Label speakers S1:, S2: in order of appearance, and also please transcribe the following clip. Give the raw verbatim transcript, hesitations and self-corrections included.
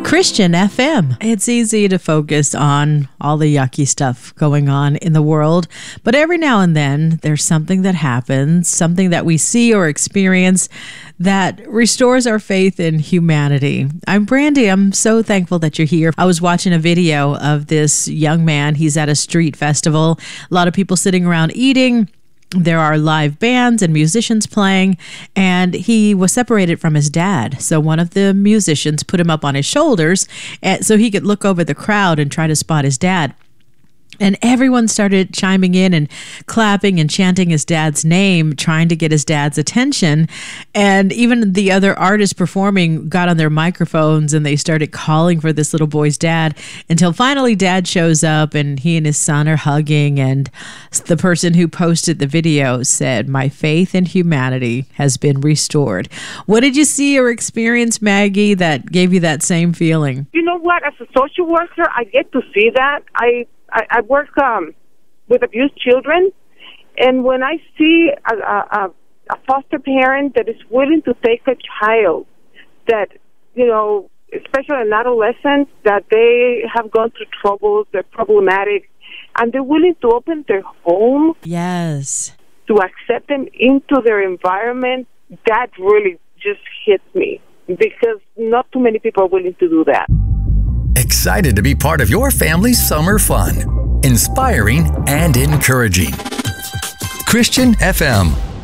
S1: Christian F M. It's easy to focus on all the yucky stuff going on in the world, but every now and then there's something that happens, something that we see or experience that restores our faith in humanity. I'm Brandy. I'm so thankful that you're here. I was watching a video of this young man. He's at a street festival. A lot of people sitting around eating. There are live bands and musicians playing, and he was separated from his dad. So one of the musicians put him up on his shoulders so he could look over the crowd and try to spot his dad. And everyone started chiming in and clapping and chanting his dad's name, trying to get his dad's attention. And even the other artists performing got on their microphones and they started calling for this little boy's dad until finally dad shows up and he and his son are hugging. And the person who posted the video said, "My faith in humanity has been restored." What did you see or experience, Maggie, that gave you that same feeling?
S2: You know what? As a social worker, I get to see that. I I, I work um, with abused children, and when I see a, a, a foster parent that is willing to take a child that, you know, especially an adolescent, that they have gone through troubles, they're problematic, and they're willing to open their home.
S1: Yes.
S2: To accept them into their environment, that really just hits me, because not too many people are willing to do that.
S3: Excited to be part of your family's summer fun. Inspiring and encouraging. Christian F M.